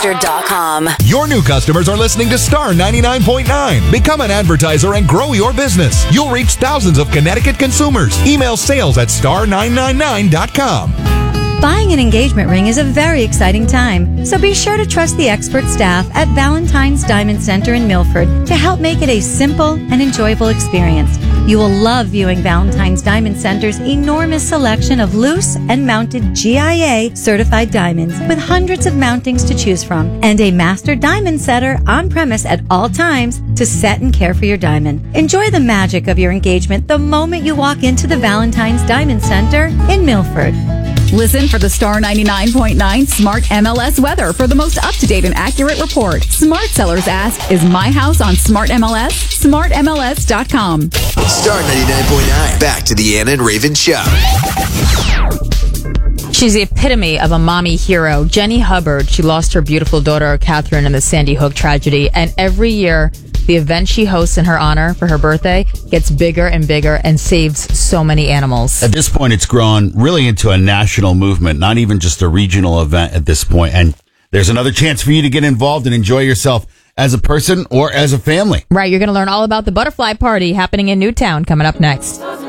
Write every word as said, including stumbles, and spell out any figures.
dot com. Your new customers are listening to Star ninety-nine point nine. Become an advertiser and grow your business. You'll reach thousands of Connecticut consumers. Email sales at star nine nine nine dot com. Buying an engagement ring is a very exciting time, so be sure to trust the expert staff at Valentine's Diamond Center in Milford to help make it a simple and enjoyable experience. You will love viewing Valentine's Diamond Center's enormous selection of loose and mounted G I A certified diamonds with hundreds of mountings to choose from and a master diamond setter on premise at all times to set and care for your diamond. Enjoy the magic of your engagement the moment you walk into the Valentine's Diamond Center in Milford. Listen for the Star ninety-nine point nine Smart M L S weather for the most up-to-date and accurate report. Smart sellers ask, is my house on Smart M L S? smart M L S dot com. Star ninety-nine point nine. Back to the Anna and Raven Show. She's the epitome of a mommy hero. Jenny Hubbard, she lost her beautiful daughter, Catherine, in the Sandy Hook tragedy. And every year, the event she hosts in her honor for her birthday gets bigger and bigger and saves so many animals. At this point, it's grown really into a national movement, not even just a regional event at this point. And there's another chance for you to get involved and enjoy yourself as a person or as a family. Right. You're going to learn all about the butterfly party happening in Newtown coming up next.